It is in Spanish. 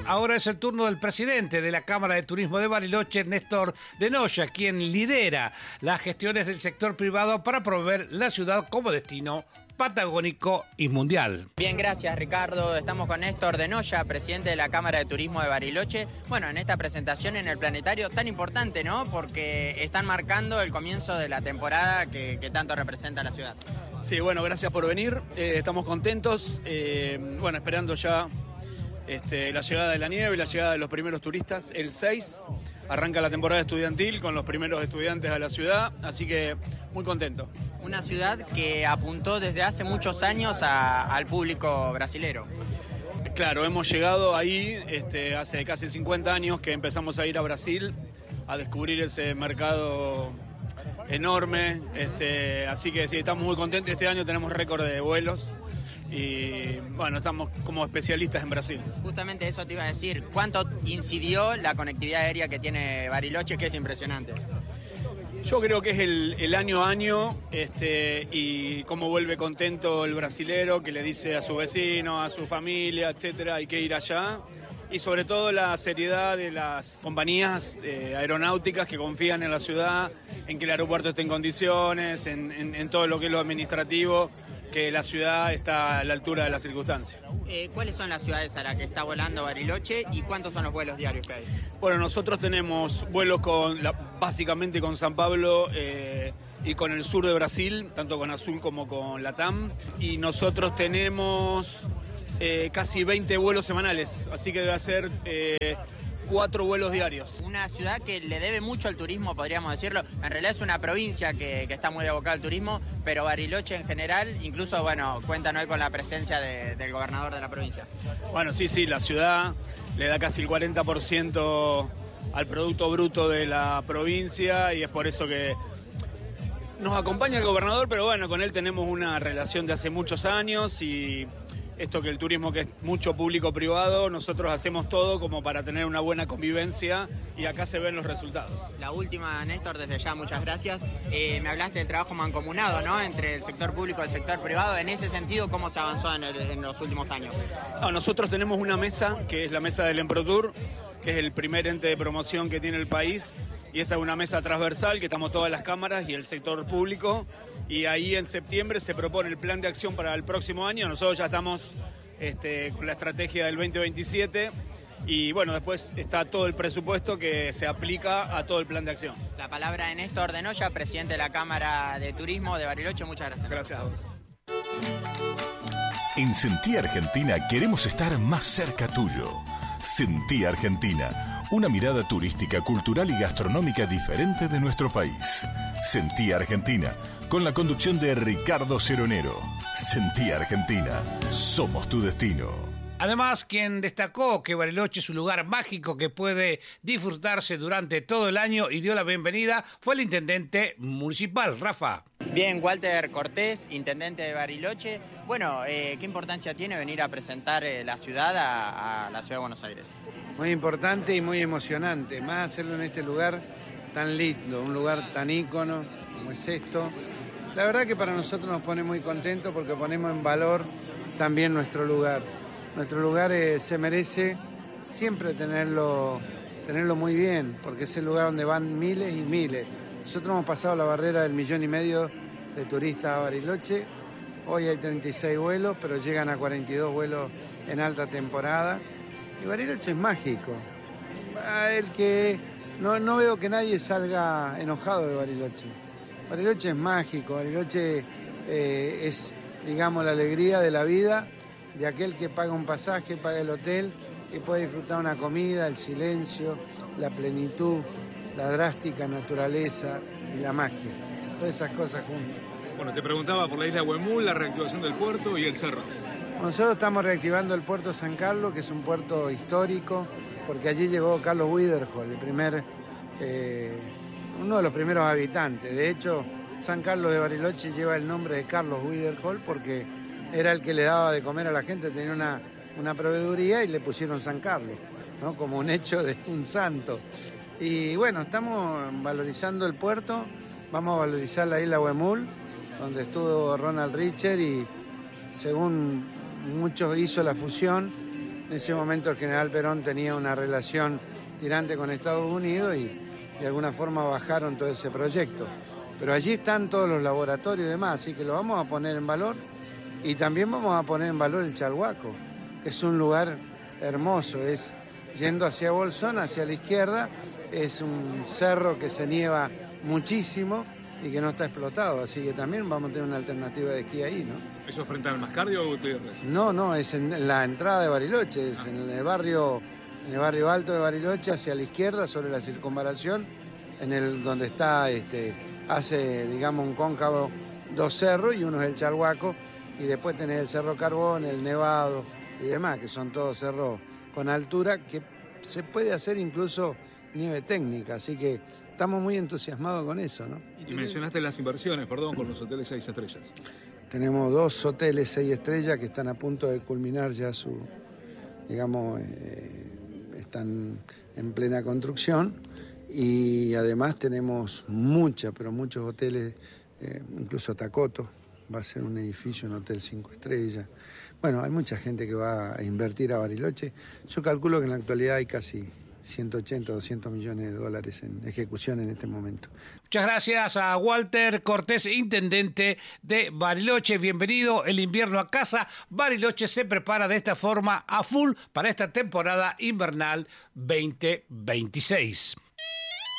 Ahora es el turno del presidente de la Cámara de Turismo de Bariloche, Néstor de Noya, quien lidera las gestiones del sector privado para promover la ciudad como destino patagónico y mundial. Bien, gracias Ricardo. Estamos con Néstor de Noya, presidente de la Cámara de Turismo de Bariloche. Bueno, en esta presentación en el Planetario tan importante, ¿no? Porque están marcando el comienzo de la temporada que tanto representa la ciudad. Sí, bueno, gracias por venir. Estamos contentos. Bueno, esperando ya la llegada de la nieve y la llegada de los primeros turistas. El 6 arranca la temporada estudiantil con los primeros estudiantes a la ciudad, así que muy contento. Una ciudad que apuntó desde hace muchos años al público brasilero. Claro, hemos llegado ahí hace casi 50 años que empezamos a ir a Brasil a descubrir ese mercado enorme, así que sí, estamos muy contentos. Este año tenemos récord de vuelos y bueno, estamos como especialistas en Brasil. Justamente eso te iba a decir, ¿cuánto incidió la conectividad aérea que tiene Bariloche, que es impresionante? Yo creo que es el año a año y cómo vuelve contento el brasilero que le dice a su vecino, a su familia, etcétera, hay que ir allá. Y sobre todo la seriedad de las compañías aeronáuticas que confían en la ciudad, en que el aeropuerto esté en condiciones, en todo lo que es lo administrativo, que la ciudad está a la altura de las circunstancias. ¿Cuáles son las ciudades a las que está volando Bariloche y cuántos son los vuelos diarios que hay? Bueno, nosotros tenemos vuelos básicamente con San Pablo y con el sur de Brasil, tanto con Azul como con Latam. Y nosotros tenemos casi 20 vuelos semanales, así que debe ser 4 vuelos diarios. Una ciudad que le debe mucho al turismo, podríamos decirlo. En realidad es una provincia que está muy abocada al turismo, pero Bariloche en general, incluso, bueno, cuentan hoy con la presencia del gobernador de la provincia. Bueno, sí, la ciudad le da casi el 40% al Producto Bruto de la provincia y es por eso que nos acompaña el gobernador, pero bueno, con él tenemos una relación de hace muchos años y esto que el turismo que es mucho público-privado, nosotros hacemos todo como para tener una buena convivencia y acá se ven los resultados. La última, Néstor, desde ya muchas gracias. Me hablaste del trabajo mancomunado, ¿no?, entre el sector público y el sector privado. En ese sentido, ¿cómo se avanzó en los últimos años? Nosotros tenemos una mesa, que es la mesa del Emprotour, que es el primer ente de promoción que tiene el país, y esa es una mesa transversal que estamos todas las cámaras y el sector público. Y ahí en septiembre se propone el plan de acción para el próximo año. Nosotros ya estamos con la estrategia del 2027 y bueno, después está todo el presupuesto que se aplica a todo el plan de acción. La palabra de Néstor de Noya, presidente de la Cámara de Turismo de Bariloche. Muchas gracias. Gracias a vos. En Sentí Argentina queremos estar más cerca tuyo. Sentí Argentina, una mirada turística, cultural y gastronómica diferente de nuestro país. Sentí Argentina, con la conducción de Ricardo Ceronero. Sentí Argentina, somos tu destino. Además, quien destacó que Bariloche es un lugar mágico que puede disfrutarse durante todo el año y dio la bienvenida fue el intendente municipal, Rafa. Bien, Walter Cortés, intendente de Bariloche. Bueno, ¿qué importancia tiene venir a presentar la ciudad a la ciudad de Buenos Aires? Muy importante y muy emocionante, más hacerlo en este lugar tan lindo, un lugar tan ícono como es esto. La verdad que para nosotros nos pone muy contentos porque ponemos en valor también nuestro lugar. Nuestro lugar se merece siempre tenerlo muy bien, porque es el lugar donde van miles y miles. Nosotros hemos pasado la barrera del 1,5 millones de turistas a Bariloche. Hoy hay 36 vuelos, pero llegan a 42 vuelos en alta temporada. Y Bariloche es mágico. No veo que nadie salga enojado de Bariloche. Bariloche es mágico, Bariloche es, digamos, la alegría de la vida de aquel que paga un pasaje, paga el hotel, que puede disfrutar una comida, el silencio, la plenitud, la drástica naturaleza y la magia. Todas esas cosas juntas. Bueno, te preguntaba por la isla Huemul, la reactivación del puerto y el cerro. Nosotros estamos reactivando el puerto San Carlos, que es un puerto histórico, porque allí llegó Carlos Wiederhol, uno de los primeros habitantes. De hecho, San Carlos de Bariloche lleva el nombre de Carlos Wiederhol porque era el que le daba de comer a la gente, tenía una proveeduría y le pusieron San Carlos, ¿no?, como un hecho de un santo. Y bueno, estamos valorizando el puerto, vamos a valorizar la isla Huemul, donde estuvo Ronald Richter y según muchos hizo la fusión En ese momento el general Perón tenía una relación tirante con Estados Unidos y de alguna forma bajaron todo ese proyecto. Pero allí están todos los laboratorios y demás, así que lo vamos a poner en valor. Y también vamos a poner en valor el Chalhuaco, que es un lugar hermoso, es yendo hacia Bolsón, hacia la izquierda, es un cerro que se nieva muchísimo y que no está explotado, así que también vamos a tener una alternativa de esquí ahí, ¿no? ¿Eso frente al Mascardi o Gutiérrez? No, es en la entrada de Bariloche, es en el barrio alto de Bariloche, hacia la izquierda, sobre la circunvalación, donde está, hace, digamos, un cóncavo, 2 cerros y uno es el Chalhuaco, y después tenés el Cerro Carbón, el Nevado y demás, que son todos cerros con altura, que se puede hacer incluso nieve técnica, así que estamos muy entusiasmados con eso, ¿no? Y mencionaste las inversiones, perdón, con los hoteles 6 estrellas. Tenemos 2 hoteles 6 estrellas que están a punto de culminar ya están en plena construcción, y además tenemos muchos hoteles, incluso Tacoto va a ser un edificio, un hotel 5 estrellas. Bueno, hay mucha gente que va a invertir a Bariloche. Yo calculo que en la actualidad hay casi 180 o 200 millones de dólares en ejecución en este momento. Muchas gracias a Walter Cortés, intendente de Bariloche. Bienvenido el invierno a casa. Bariloche se prepara de esta forma a full para esta temporada invernal 2026.